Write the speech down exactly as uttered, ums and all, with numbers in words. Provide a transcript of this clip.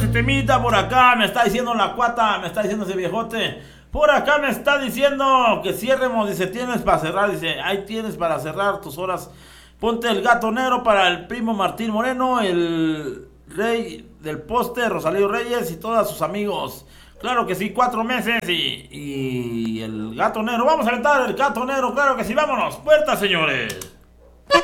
ese temita por acá, me está diciendo la cuata, me está diciendo ese viejote. Por acá me está diciendo que cierremos, dice, tienes para cerrar, dice, ahí tienes para cerrar tus horas. Ponte el gato negro para el primo Martín Moreno, el rey del poste, Rosalío Reyes y todos sus amigos. Claro que sí, cuatro meses y, y el gato negro. Vamos a aventar el gato negro, claro que sí, vámonos. Puerta, señores.